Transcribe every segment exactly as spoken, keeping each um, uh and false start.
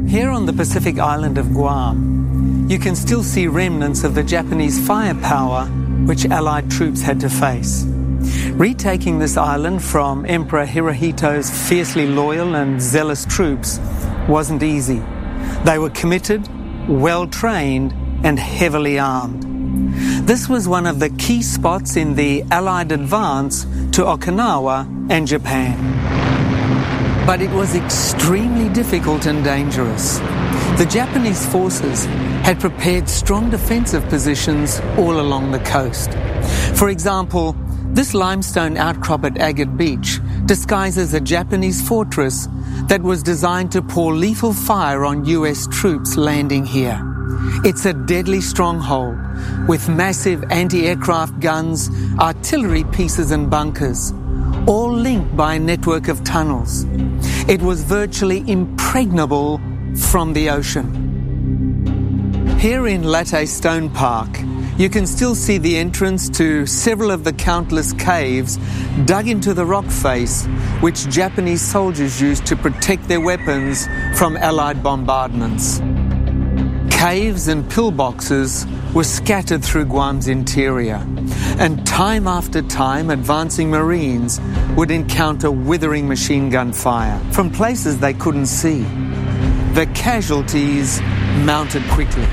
Here on the Pacific island of Guam, you can still see remnants of the Japanese firepower which Allied troops had to face. Retaking this island from Emperor Hirohito's fiercely loyal and zealous troops wasn't easy. They were committed, well-trained, and heavily armed. This was one of the key spots in the Allied advance to Okinawa and Japan. But it was extremely difficult and dangerous. The Japanese forces had prepared strong defensive positions all along the coast. For example, this limestone outcrop at Agate Beach disguises a Japanese fortress that was designed to pour lethal fire on U S troops landing here. It's a deadly stronghold with massive anti-aircraft guns, artillery pieces and bunkers, all linked by a network of tunnels. It was virtually impregnable from the ocean. Here in Latte Stone Park, you can still see the entrance to several of the countless caves dug into the rock face which Japanese soldiers used to protect their weapons from Allied bombardments. Caves and pillboxes were scattered through Guam's interior, and time after time advancing Marines would encounter withering machine gun fire from places they couldn't see. The casualties mounted quickly.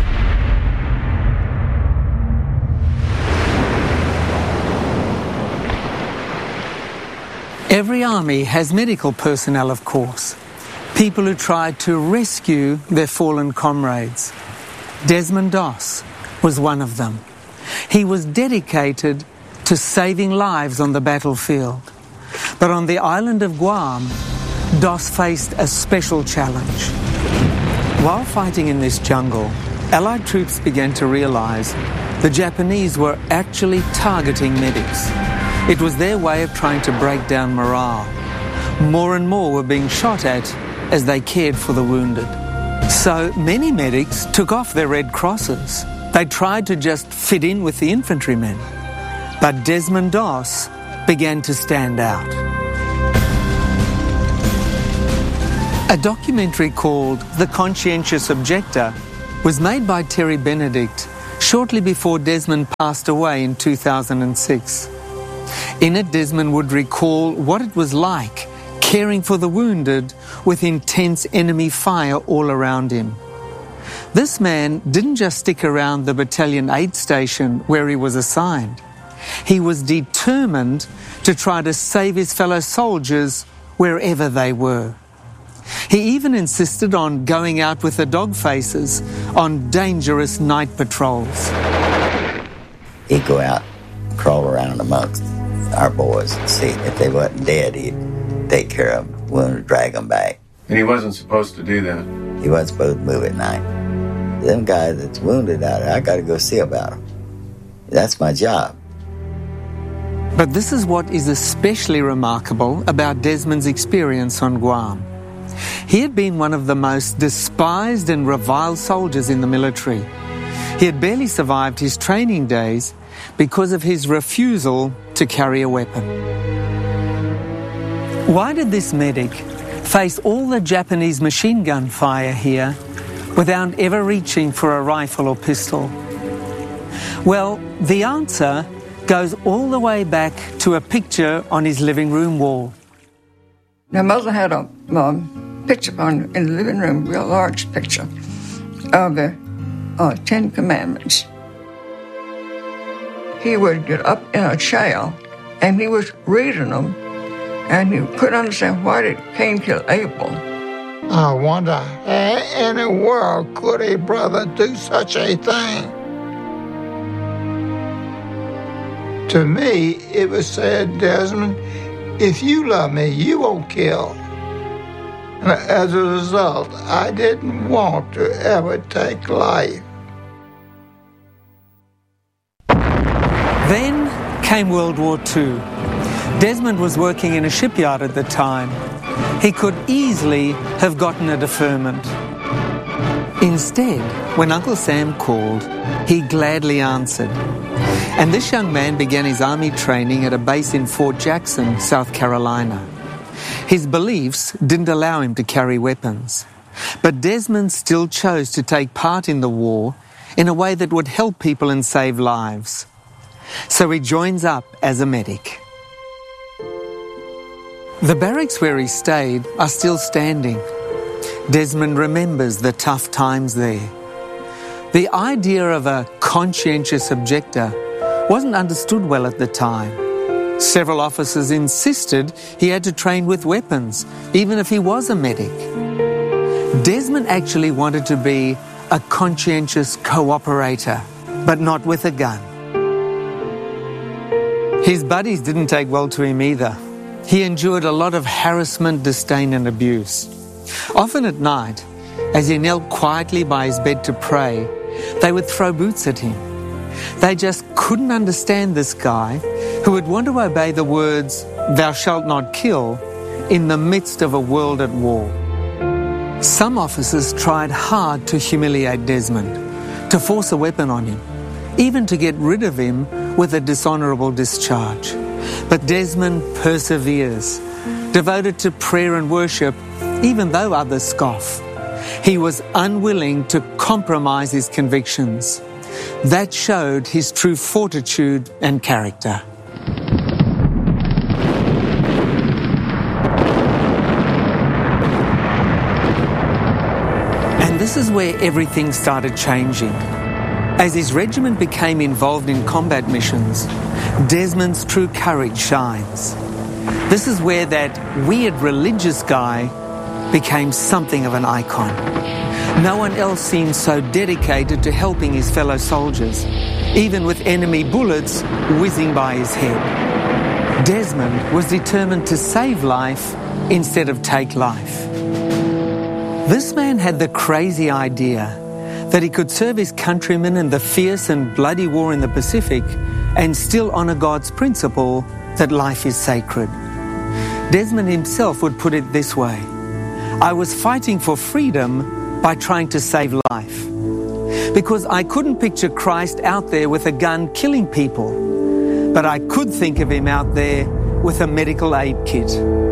Every army has medical personnel, of course, people who tried to rescue their fallen comrades. Desmond Doss was one of them. He was dedicated to saving lives on the battlefield. But on the island of Guam, Doss faced a special challenge. While fighting in this jungle, Allied troops began to realize the Japanese were actually targeting medics. It was their way of trying to break down morale. More and more were being shot at as they cared for the wounded. So many medics took off their red crosses. They tried to just fit in with the infantrymen. But Desmond Doss began to stand out. A documentary called The Conscientious Objector was made by Terry Benedict shortly before Desmond passed away in two thousand six. In it, Desmond would recall what it was like caring for the wounded with intense enemy fire all around him. This man didn't just stick around the battalion aid station where he was assigned. He was determined to try to save his fellow soldiers wherever they were. He even insisted on going out with the dog faces on dangerous night patrols. He'd go out, crawl around amongst our boys and see if they wasn't dead, he'd take care of them, wounded, drag them back. And he wasn't supposed to do that? He wasn't supposed to move at night. Them guys that's wounded out there, I got to go see about them. That's my job. But this is what is especially remarkable about Desmond's experience on Guam. He had been one of the most despised and reviled soldiers in the military. He had barely survived his training days because of his refusal to carry a weapon. Why did this medic face all the Japanese machine gun fire here without ever reaching for a rifle or pistol? Well, the answer goes all the way back to a picture on his living room wall. My mother had a um, picture on in the living room, a real large picture of the uh, Ten Commandments. He would get up in a chair and he was reading them, and he couldn't understand why did Cain kill Abel. I wonder how in the world could a brother do such a thing? To me, it was said, Desmond, if you love me, you won't kill. And as a result, I didn't want to ever take life. Then came World War Two. Desmond was working in a shipyard at the time. He could easily have gotten a deferment. Instead, when Uncle Sam called, he gladly answered. And this young man began his army training at a base in Fort Jackson, South Carolina. His beliefs didn't allow him to carry weapons. But Desmond still chose to take part in the war in a way that would help people and save lives. So he joins up as a medic. The barracks where he stayed are still standing. Desmond remembers the tough times there. The idea of a conscientious objector wasn't understood well at the time. Several officers insisted he had to train with weapons, even if he was a medic. Desmond actually wanted to be a conscientious cooperator, but not with a gun. His buddies didn't take well to him either. He endured a lot of harassment, disdain and abuse. Often at night, as he knelt quietly by his bed to pray, they would throw boots at him. They just couldn't understand this guy who would want to obey the words, "Thou shalt not kill," in the midst of a world at war. Some officers tried hard to humiliate Desmond, to force a weapon on him, even to get rid of him with a dishonourable discharge. But Desmond perseveres, devoted to prayer and worship, even though others scoff. He was unwilling to compromise his convictions. That showed his true fortitude and character. And this is where everything started changing. As his regiment became involved in combat missions, Desmond's true courage shines. This is where that weird religious guy became something of an icon. No one else seemed so dedicated to helping his fellow soldiers, even with enemy bullets whizzing by his head. Desmond was determined to save life instead of take life. This man had the crazy idea that he could serve his countrymen in the fierce and bloody war in the Pacific and still honour God's principle that life is sacred. Desmond himself would put it this way: I was fighting for freedom by trying to save life, because I couldn't picture Christ out there with a gun killing people, but I could think of him out there with a medical aid kit.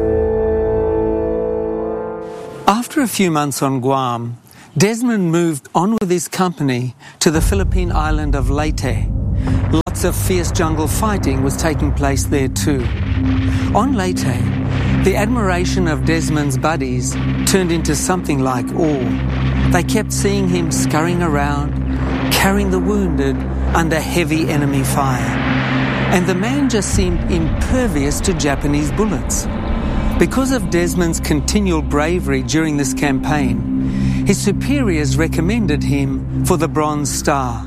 After a few months on Guam, Desmond moved on with his company to the Philippine island of Leyte. Lots of fierce jungle fighting was taking place there too. On Leyte, the admiration of Desmond's buddies turned into something like awe. They kept seeing him scurrying around, carrying the wounded under heavy enemy fire. And the man just seemed impervious to Japanese bullets. Because of Desmond's continual bravery during this campaign, his superiors recommended him for the Bronze Star.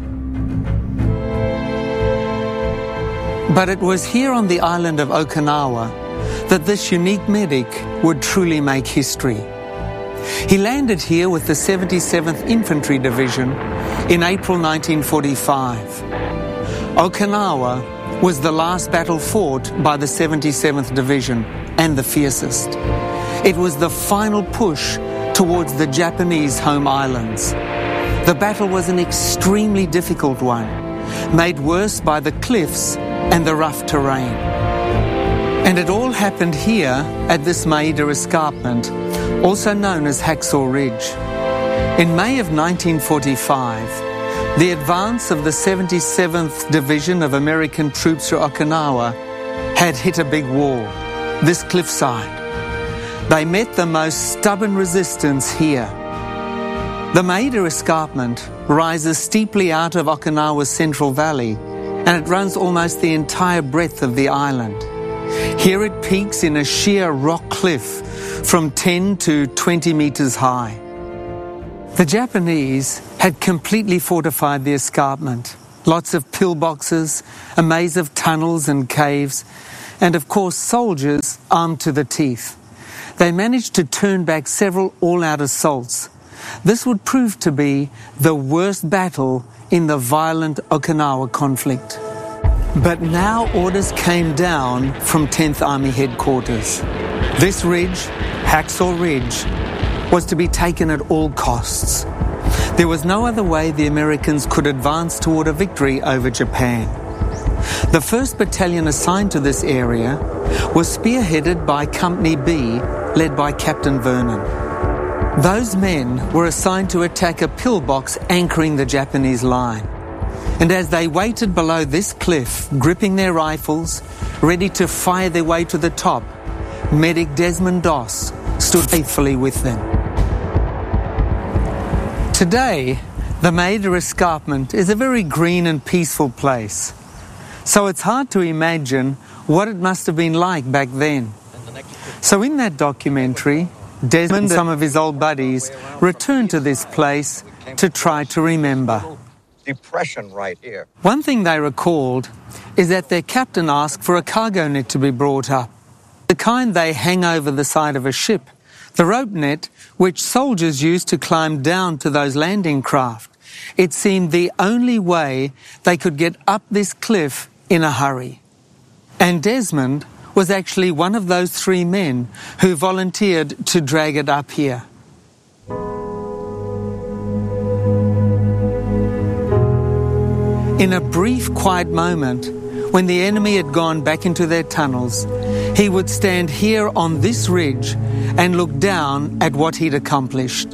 But it was here on the island of Okinawa that this unique medic would truly make history. He landed here with the seventy-seventh Infantry Division in April nineteen forty-five. Okinawa was the last battle fought by the seventy-seventh Division and the fiercest. It was the final push towards the Japanese home islands. The battle was an extremely difficult one, made worse by the cliffs and the rough terrain. And it all happened here at this Maeda Escarpment, also known as Hacksaw Ridge. In May of nineteen forty-five, the advance of the seventy-seventh Division of American troops to Okinawa had hit a big wall, this cliffside. They met the most stubborn resistance here. The Maeda Escarpment rises steeply out of Okinawa's Central Valley, and it runs almost the entire breadth of the island. Here it peaks in a sheer rock cliff from ten to twenty meters high. The Japanese had completely fortified the escarpment. Lots of pillboxes, a maze of tunnels and caves, and of course soldiers armed to the teeth. They managed to turn back several all-out assaults. This would prove to be the worst battle in the violent Okinawa conflict. But now orders came down from tenth Army Headquarters. This ridge, Hacksaw Ridge, was to be taken at all costs. There was no other way the Americans could advance toward a victory over Japan. The first battalion assigned to this area was spearheaded by Company B, led by Captain Vernon. Those men were assigned to attack a pillbox anchoring the Japanese line. And as they waited below this cliff, gripping their rifles, ready to fire their way to the top, Medic Desmond Doss stood faithfully with them. Today, the Maida Escarpment is a very green and peaceful place. So it's hard to imagine what it must have been like back then. So in that documentary, Desmond and some of his old buddies returned to this place to try to remember. Depression right here. One thing they recalled is that their captain asked for a cargo net to be brought up, the kind they hang over the side of a ship, the rope net which soldiers used to climb down to those landing craft. It seemed the only way they could get up this cliff in a hurry. And Desmond was actually one of those three men who volunteered to drag it up here. In a brief, quiet moment, when the enemy had gone back into their tunnels, he would stand here on this ridge and look down at what he'd accomplished.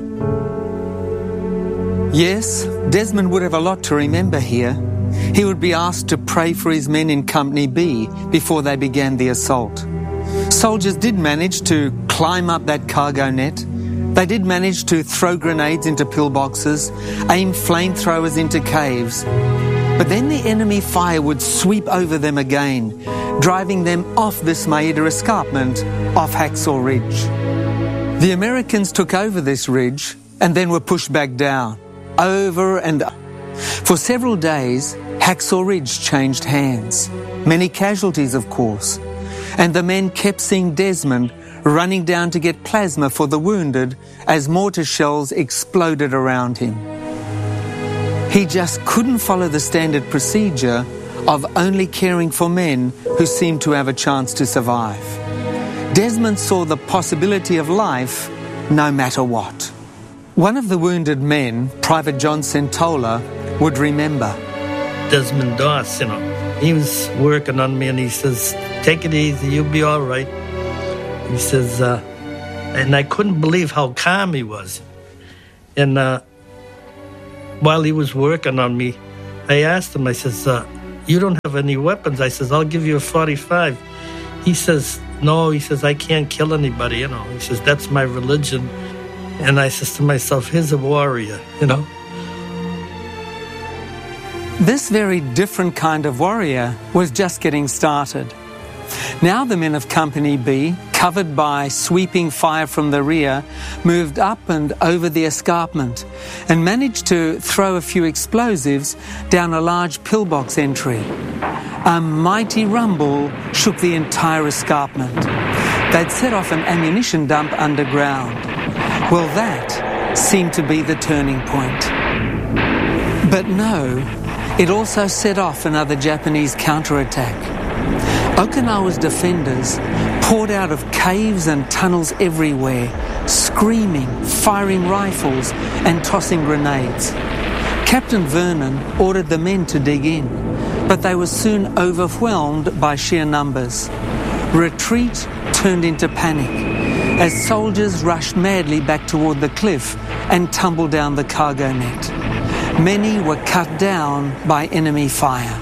Yes, Desmond would have a lot to remember here. He would be asked to pray for his men in Company B before they began the assault. Soldiers did manage to climb up that cargo net. They did manage to throw grenades into pillboxes, aim flamethrowers into caves. But then the enemy fire would sweep over them again, driving them off this Maida Escarpment, off Hacksaw Ridge. The Americans took over this ridge and then were pushed back down, over and over. For several days, Hacksaw Ridge changed hands. Many casualties, of course. And the men kept seeing Desmond running down to get plasma for the wounded as mortar shells exploded around him. He just couldn't follow the standard procedure of only caring for men who seemed to have a chance to survive. Desmond saw the possibility of life no matter what. One of the wounded men, Private John Centola, would remember. Desmond Doss, you know, he was working on me and he says, take it easy, you'll be all right. He says, uh, and I couldn't believe how calm he was. And uh, while he was working on me, I asked him, I says, uh, you don't have any weapons. I says, I'll give you a forty-five. He says, no, he says, I can't kill anybody, you know. He says, that's my religion. And I says to myself, he's a warrior, you know. This very different kind of warrior was just getting started. Now the men of Company B, covered by sweeping fire from the rear, moved up and over the escarpment and managed to throw a few explosives down a large pillbox entry. A mighty rumble shook the entire escarpment. They'd set off an ammunition dump underground. Well, that seemed to be the turning point. But no, it also set off another Japanese counterattack. Okinawa's defenders poured out of caves and tunnels everywhere, screaming, firing rifles and tossing grenades. Captain Vernon ordered the men to dig in, but they were soon overwhelmed by sheer numbers. Retreat turned into panic as soldiers rushed madly back toward the cliff and tumbled down the cargo net. Many were cut down by enemy fire.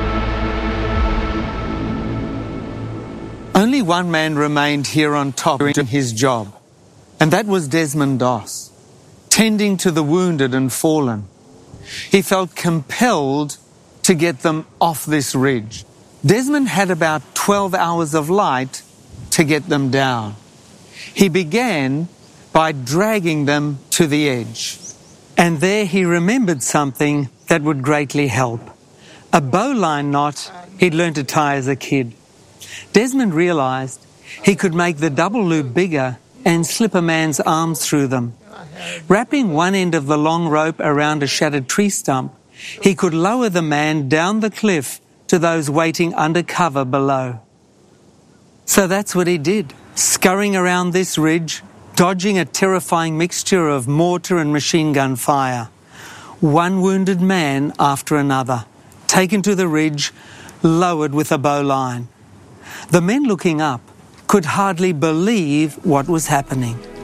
Only one man remained here on top doing his job, and that was Desmond Doss, tending to the wounded and fallen. He felt compelled to get them off this ridge. Desmond had about twelve hours of light to get them down. He began by dragging them to the edge. And there he remembered something that would greatly help. A bowline knot he'd learned to tie as a kid. Desmond realized he could make the double loop bigger and slip a man's arms through them. Wrapping one end of the long rope around a shattered tree stump, he could lower the man down the cliff to those waiting under cover below. So that's what he did, scurrying around this ridge, dodging a terrifying mixture of mortar and machine gun fire. One wounded man after another, taken to the ridge, lowered with a bowline. The men looking up could hardly believe what was happening.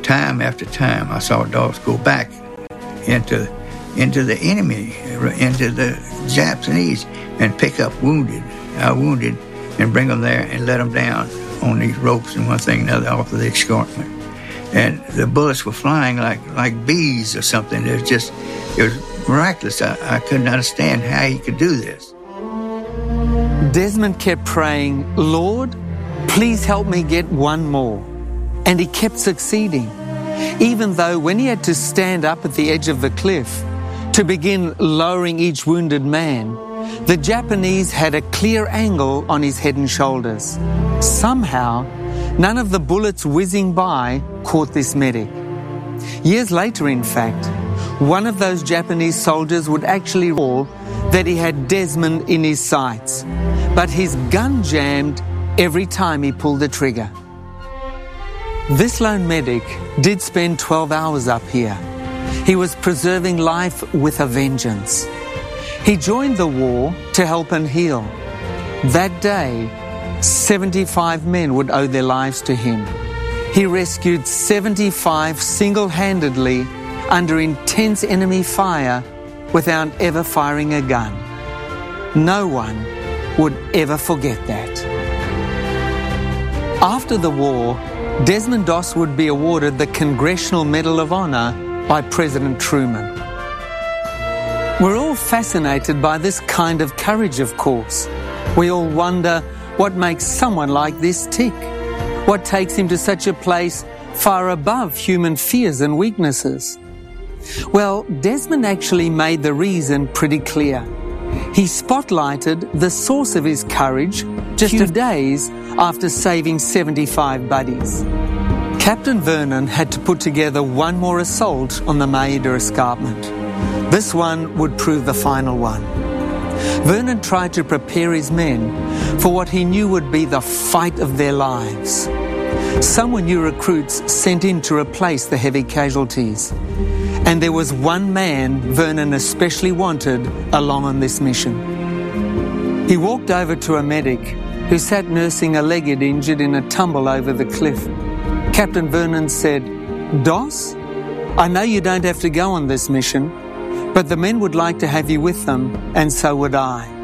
time after time, I saw Doss go back into into the enemy, into the Japanese, and pick up wounded, uh, wounded, and bring them there and let them down on these ropes and one thing and another off of the escarpment. And the bullets were flying like, like bees or something. It was just, it was miraculous. I, I couldn't understand how he could do this. Desmond kept praying, Lord, please help me get one more. And he kept succeeding, even though when he had to stand up at the edge of the cliff to begin lowering each wounded man, the Japanese had a clear angle on his head and shoulders. Somehow, none of the bullets whizzing by caught this medic. Years later, in fact, one of those Japanese soldiers would actually recall that he had Desmond in his sights, but his gun jammed every time he pulled the trigger. This lone medic did spend twelve hours up here. He was preserving life with a vengeance. He joined the war to help and heal. That day, seventy-five men would owe their lives to him. He rescued seventy-five single-handedly under intense enemy fire without ever firing a gun. No one would ever forget that. After the war, Desmond Doss would be awarded the Congressional Medal of Honor by President Truman. We're all fascinated by this kind of courage, of course. We all wonder what makes someone like this tick. What takes him to such a place far above human fears and weaknesses? Well, Desmond actually made the reason pretty clear. He spotlighted the source of his courage just a few days after saving seventy-five buddies. Captain Vernon had to put together one more assault on the Maeda Escarpment. This one would prove the final one. Vernon tried to prepare his men for what he knew would be the fight of their lives. Some were new recruits sent in to replace the heavy casualties. And there was one man Vernon especially wanted along on this mission. He walked over to a medic who sat nursing a leg he'd injured in a tumble over the cliff. Captain Vernon said, Doss, I know you don't have to go on this mission, but the men would like to have you with them, and so would I.